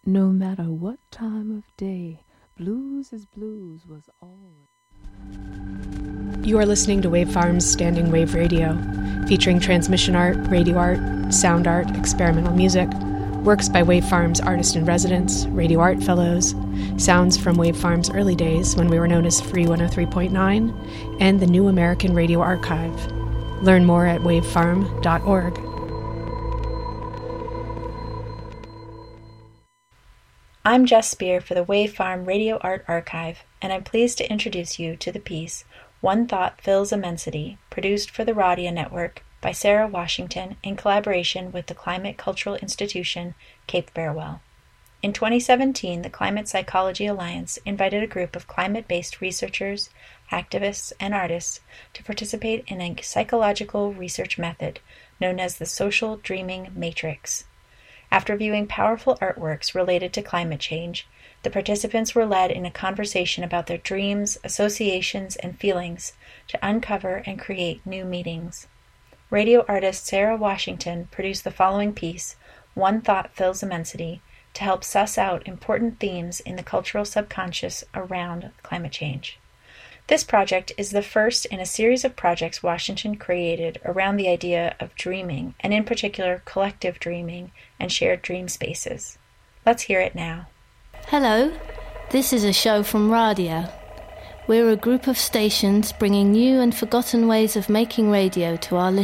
No matter what time of day, blues is blues was always. You are listening to Wave Farm's Standing Wave Radio, featuring transmission art, radio art, sound art, experimental music, works by Wave Farm's artist-in-residence, radio art fellows, sounds from Wave Farm's early days when we were known as Free 103.9, and the New American Radio Archive. Learn more at wavefarm.org. I'm Jess Spear for the Wave Farm Radio Art Archive, and I'm pleased to introduce you to the piece One Thought Fills Immensity, produced for the Radia Network by Sarah Washington in collaboration with the Climate Cultural Institution, Cape Farewell. In 2017, the Climate Psychology Alliance invited a group of climate-based researchers, activists, and artists to participate in a psychological research method known as the Social Dreaming Matrix. After viewing powerful artworks related to climate change, the participants were led in a conversation about their dreams, associations, and feelings to uncover and create new meanings. Radio artist Sarah Washington produced the following piece, One Thought Fills Immensity, to help suss out important themes in the cultural subconscious around climate change. This project is the first in a series of projects Washington created around the idea of dreaming, and in particular collective dreaming and shared dream spaces. Let's hear it now. Hello, this is a show from Radia. We're a group of stations bringing new and forgotten ways of making radio to our listeners.